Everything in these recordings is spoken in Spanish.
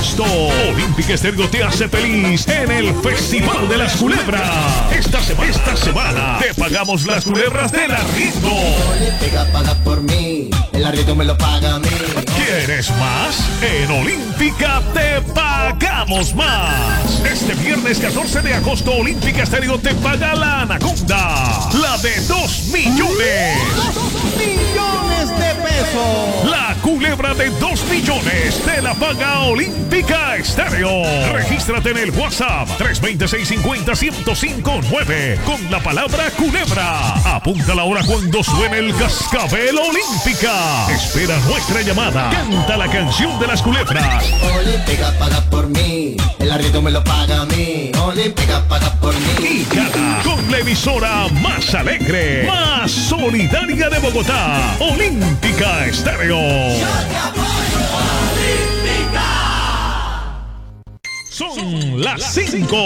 agosto, Olímpica Estéreo te hace feliz en el Festival de las Culebras. Esta semana te pagamos las culebras del arriendo. Olímpica paga por mí, el arriendo me lo paga a mí. ¿Quieres más? En Olímpica te pagamos más. Este viernes 14 de agosto, Olímpica Estéreo te paga la Anaconda, la de 2 millones. 2 millones de pesos. La culebra de 2 millones te la paga Olímpica Estéreo. Regístrate en el WhatsApp 320-650-1059 con la palabra culebra. Apunta la hora cuando suene el cascabel Olímpica. Espera nuestra llamada. Canta la canción de las culebras. Olímpica paga por mí, el arriendo me lo paga a mí. Olímpica paga por mí. Y gana con la emisora más alegre, más solidaria de Bogotá, Olímpica Estéreo. Son las 5.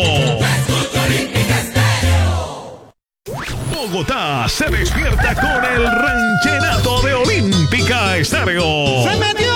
Bogotá se despierta con el ranchenato de Olímpica Estéreo. ¡Se metió!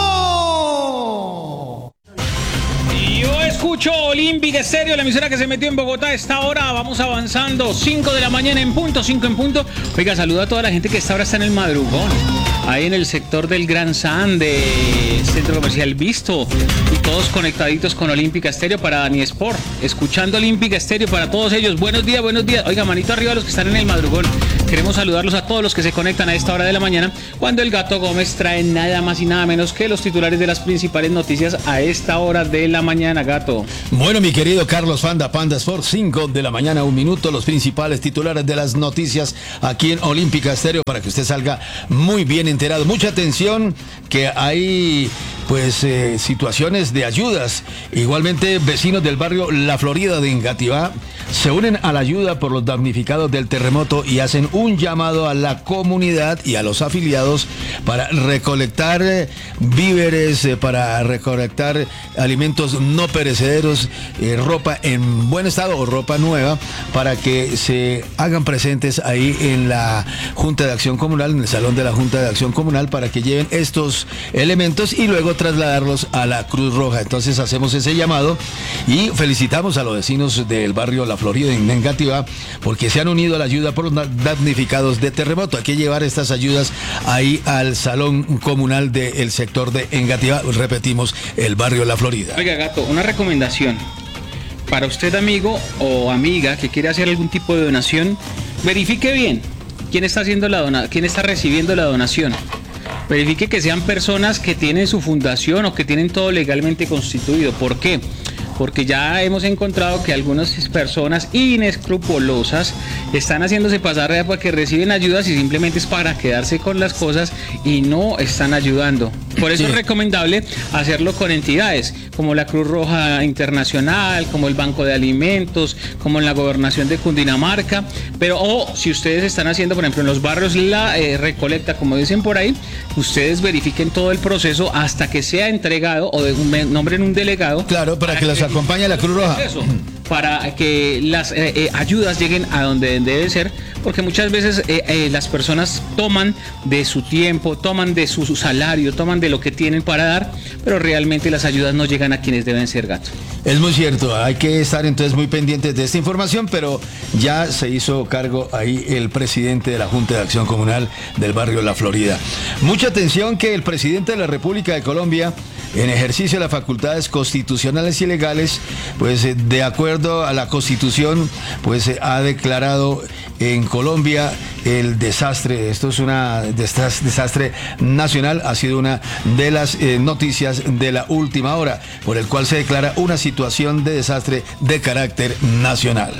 Yo escucho Olímpica Estéreo, la emisora que se metió en Bogotá a esta hora. Vamos avanzando, 5 de la mañana en punto, 5 en punto. Oiga, saludo a toda la gente que a esta hora está en el madrugón, ahí en el sector del Gran San, de Centro Comercial Visto, y todos conectaditos con Olímpica Estéreo para Dani Sport, escuchando Olímpica Estéreo para todos ellos. Buenos días, buenos días. Oiga, manito arriba a los que están en el madrugón. Queremos saludarlos a todos los que se conectan a esta hora de la mañana, cuando el Gato Gómez trae nada más y nada menos que los titulares de las principales noticias a esta hora de la mañana, Gato. Bueno, mi querido Carlos Fanda, Panda Sport, 5 de la mañana, 1 minuto, los principales titulares de las noticias aquí en Olímpica Estéreo para que usted salga muy bien enterado. Mucha atención, que hay pues situaciones de ayudas. Igualmente, vecinos del barrio La Florida de Engativá se unen a la ayuda por los damnificados del terremoto y hacen un llamado a la comunidad y a los afiliados para recolectar víveres, para recolectar alimentos no perecederos, ropa en buen estado o ropa nueva, para que se hagan presentes ahí en la Junta de Acción Comunal, en el Salón de la Junta de Acción Comunal, para que lleven estos elementos y luego trasladarlos a la Cruz Roja. Entonces hacemos ese llamado y felicitamos a los vecinos del barrio La Florida en Engativá porque se han unido a la ayuda por los damnificados de terremoto. Hay que llevar estas ayudas ahí al Salón Comunal del sector de Engativá, repetimos, el barrio La Florida. Oiga, Gato, una recomendación para usted, amigo o amiga que quiere hacer algún tipo de donación. Verifique bien quién está haciendo quién está recibiendo la donación. Verifique que sean personas que tienen su fundación o que tienen todo legalmente constituido. ¿Por qué? Porque ya hemos encontrado que algunas personas inescrupulosas están haciéndose pasar para que reciben ayudas y simplemente es para quedarse con las cosas y no están ayudando. Por eso es recomendable hacerlo con entidades como la Cruz Roja Internacional, como el Banco de Alimentos, como en la Gobernación de Cundinamarca. Pero si ustedes están haciendo, por ejemplo, en los barrios la recolecta, como dicen por ahí, ustedes verifiquen todo el proceso hasta que sea entregado o nombren un delegado. Claro, para que los acompañe la Cruz Roja. Eso, para que las ayudas lleguen a donde debe ser, porque muchas veces las personas toman de su tiempo, toman de su salario, toman de lo que tienen para dar, pero realmente las ayudas no llegan a quienes deben ser, Gato. Es muy cierto, hay que estar entonces muy pendientes de esta información, pero ya se hizo cargo ahí el presidente de la Junta de Acción Comunal del barrio La Florida. Mucha atención, que el presidente de la República de Colombia, en ejercicio de las facultades constitucionales y legales, pues de acuerdo a la Constitución, pues ha declarado en Colombia el desastre. Esto es un desastre nacional, ha sido una de las noticias de la última hora, por el cual se declara una situación de desastre de carácter nacional.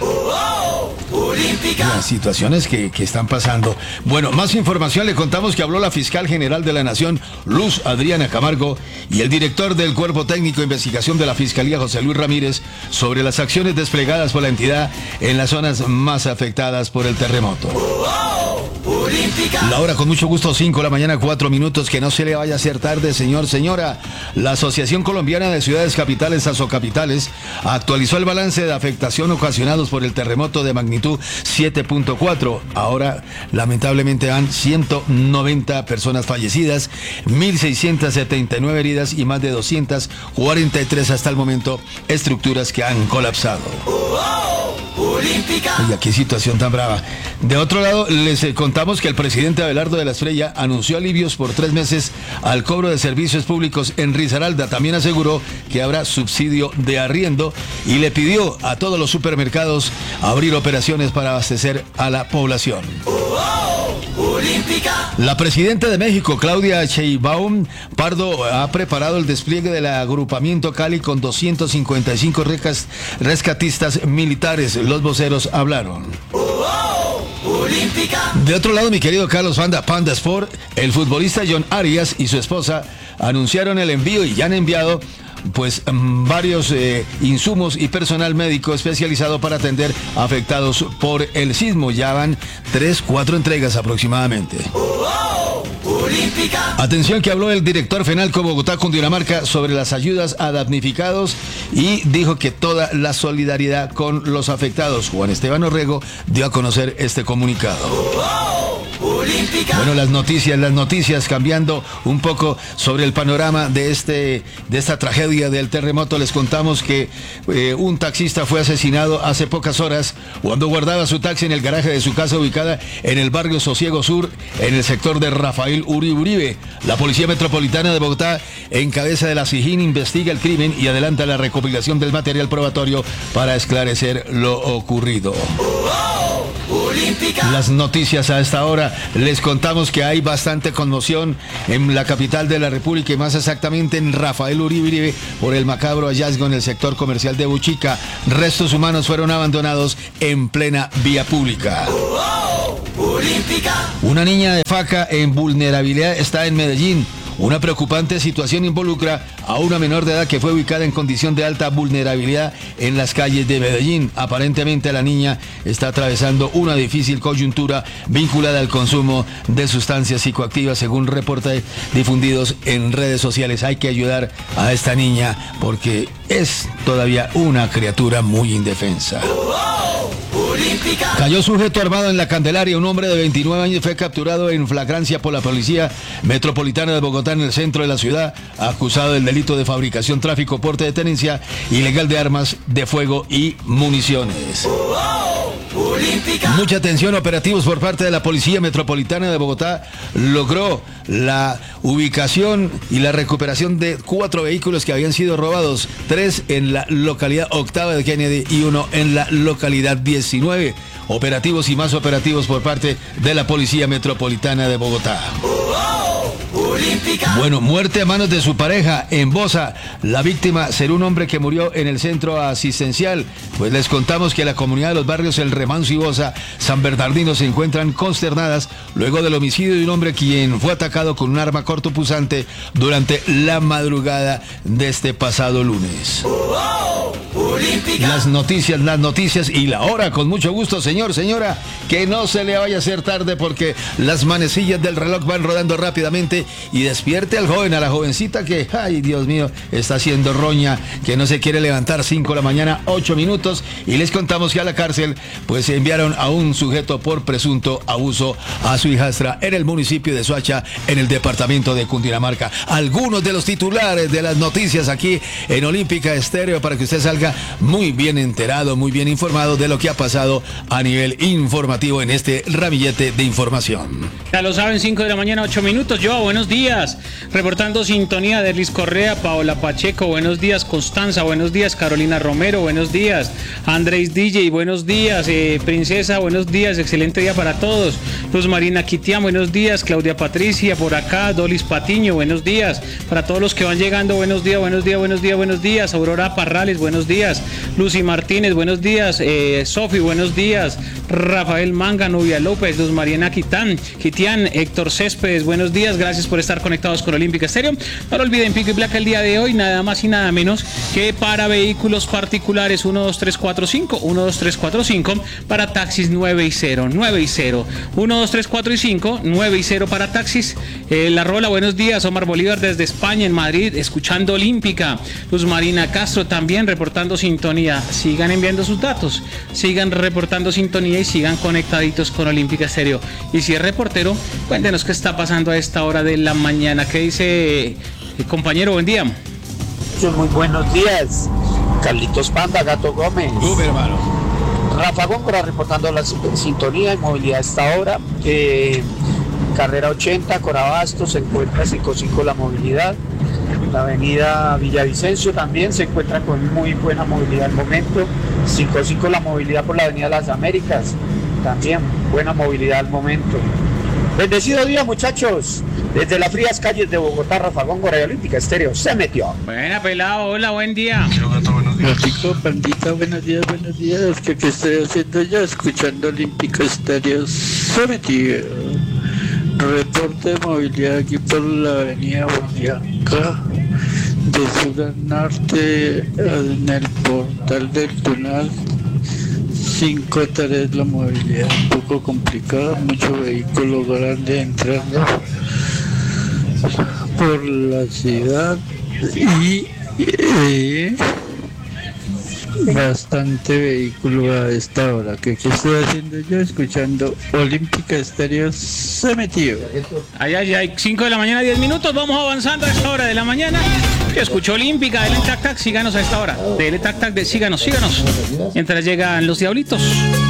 Las situaciones que están pasando. Bueno, más información, le contamos que habló la fiscal general de la Nación, Luz Adriana Camargo, y el director del Cuerpo Técnico de Investigación de la Fiscalía, José Luis Ramírez, sobre las acciones desplegadas por la entidad en las zonas más afectadas por el terremoto. La hora con mucho gusto, 5 de la mañana, 4 minutos, que no se le vaya a hacer tarde, señor, señora. La Asociación Colombiana de Ciudades Capitales, Asocapitales, actualizó el balance de afectación ocasionados por el terremoto de magnitud 7.4. Ahora, lamentablemente, han 190 personas fallecidas, 1.679 heridas y más de 243 hasta el momento estructuras que han colapsado. Oiga, qué situación tan brava. De otro lado, les contamos que el presidente Abelardo de la Espriella anunció alivios por 3 meses al cobro de servicios públicos en Risaralda. También aseguró que habrá subsidio de arriendo y le pidió a todos los supermercados abrir operaciones para abastecer a la población. La presidenta de México, Claudia Sheinbaum Pardo, ha preparado el despliegue del agrupamiento Cali con 255 rescatistas militares. Los voceros hablaron. De otro lado, mi querido Carlos Panda Sport, el futbolista John Arias y su esposa anunciaron el envío y ya han enviado varios insumos y personal médico especializado para atender afectados por el sismo. Ya van 3-4 entregas aproximadamente. Atención, que habló el director FENALCO Bogotá Cundinamarca sobre las ayudas a damnificados y dijo que toda la solidaridad con los afectados. Juan Esteban Orrego dio a conocer este comunicado. Bueno, las noticias cambiando un poco sobre el panorama de esta tragedia del terremoto. Les contamos que un taxista fue asesinado hace pocas horas cuando guardaba su taxi en el garaje de su casa ubicada en el barrio Sosiego Sur, en el sector de Rafael Uribe. La Policía Metropolitana de Bogotá, en cabeza de la SIJIN, investiga el crimen y adelanta la recopilación del material probatorio para esclarecer lo ocurrido. Las noticias a esta hora, les contamos que hay bastante conmoción en la capital de la República y más exactamente en Rafael Uribe por el macabro hallazgo en el sector comercial de Buchica. Restos humanos fueron abandonados en plena vía pública. Una niña de Faca en vulnerabilidad está en Medellín. Una preocupante situación involucra a una menor de edad que fue ubicada en condición de alta vulnerabilidad en las calles de Medellín. Aparentemente la niña está atravesando una difícil coyuntura vinculada al consumo de sustancias psicoactivas, según reportes difundidos en redes sociales. Hay que ayudar a esta niña porque es todavía una criatura muy indefensa. Cayó sujeto armado en la Candelaria. Un hombre de 29 años fue capturado en flagrancia por la Policía Metropolitana de Bogotá en el centro de la ciudad, acusado del delito de fabricación, tráfico, porte de tenencia ilegal de armas de fuego y municiones. Mucha atención, operativos por parte de la Policía Metropolitana de Bogotá logró la ubicación y la recuperación de 4 vehículos que habían sido robados, 3 en la localidad Octava de Kennedy y 1 en la localidad 19. Operativos y más operativos por parte de la Policía Metropolitana de Bogotá. Bueno, muerte a manos de su pareja en Bosa. La víctima será un hombre que murió en el centro asistencial. Pues les contamos que la comunidad de los barrios El Remanso y Bosa, San Bernardino, se encuentran consternadas luego del homicidio de un hombre quien fue atacado con un arma cortopunzante durante la madrugada de este pasado lunes. Las noticias y la hora con mucho gusto, señor, señora, que no se le vaya a hacer tarde porque las manecillas del reloj van rodando rápidamente y despierte al joven, a la jovencita que, ay Dios mío, está haciendo roña, que no se quiere levantar. 5 de la mañana, 8 minutos, y les contamos que a la cárcel pues enviaron a un sujeto por presunto abuso a su hijastra en el municipio de Soacha, en el departamento de Cundinamarca. Algunos de los titulares de las noticias aquí en Olímpica Estéreo para que usted salga muy bien enterado, muy bien informado de lo que ha pasado a nivel informativo en este ramillete de información. Ya lo saben, 5 de la mañana, 8 minutos. Yo, buenos días. Reportando sintonía de Liz Correa, Paola Pacheco, buenos días. Constanza, buenos días. Carolina Romero, buenos días. Andrés DJ, buenos días. Princesa, buenos días. Excelente día para todos. Luz Marina Quitián, buenos días. Claudia Patricia, por acá. Dolis Patiño, buenos días. Para todos los que van llegando, buenos días, buenos días, buenos días, buenos días. Aurora Parrales, buenos días. Lucy Martínez, buenos días. Sofi, buenos días. Rafael Manga, Nubia López, Luz Marina Quitián, Héctor Céspedes, buenos días. Gracias por estar estar conectados con Olímpica Estéreo. No lo olviden, pico y placa el día de hoy, nada más y nada menos que para vehículos particulares 12345, 12345, para taxis 9 y 0, 9 y 0, 12345 y 5, 9 y 0 para taxis. La Rola, buenos días, Omar Bolívar desde España, en Madrid, escuchando Olímpica. Luz Marina Castro también reportando sintonía. Sigan enviando sus datos, sigan reportando sintonía y sigan conectaditos con Olímpica Estéreo. Y si es reportero, cuéntenos qué está pasando a esta hora de la mañana. ¿Qué dice compañero? Buen día. Muy buenos días, Carlitos Panda, Gato Gómez. Hermano. Rafa Góngora reportando la sintonía y movilidad a esta hora. Carrera 80, Corabasto, se encuentra 5.5 la movilidad. La avenida Villavicencio también se encuentra con muy buena movilidad al momento. 5.5 la movilidad por la avenida Las Américas, también buena movilidad al momento. Bendecido día, muchachos. Desde las frías calles de Bogotá, Rafa Góngora y Olímpica Estéreo se metió. Buena, pelado, hola, buen día. Gatico, Pandita, buenos días. ¿Qué estoy haciendo yo? Escuchando Olímpica Estéreo se metió. Reporte de movilidad aquí por la avenida Boyacá, de sur a norte, en el portal del Tunal. 5.3 la movilidad un poco complicada, mucho vehículo grande entrando por la ciudad y bastante vehículo a esta hora. ¿Qué estoy haciendo yo? Escuchando Olímpica Estéreo se metió. Ay, 5 de la mañana, 10 minutos. Vamos avanzando a esta hora de la mañana. Yo escucho Olímpica, dele tac tac, síganos a esta hora. Dele tac tac, síganos. Mientras llegan los diablitos.